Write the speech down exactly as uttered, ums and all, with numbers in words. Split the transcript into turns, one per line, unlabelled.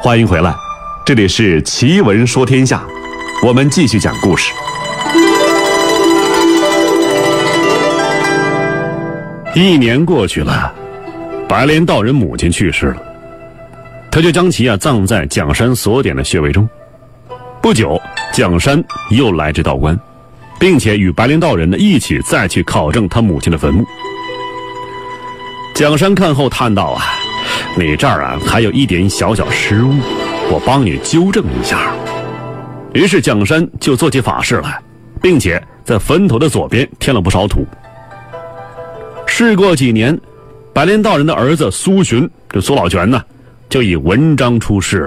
欢迎回来，这里是奇闻说天下，我们继续讲故事。一年过去了，白莲道人母亲去世了，他就将其啊葬在蒋山所点的穴位中。不久，蒋山又来至道观，并且与白莲道人呢一起再去考证他母亲的坟墓。蒋山看后叹道啊，你这儿啊还有一点小小失误，我帮你纠正一下。于是蒋山就做起法事来，并且在坟头的左边添了不少土。事过几年，白莲道人的儿子苏洵，这苏老泉呢，就以文章出世了。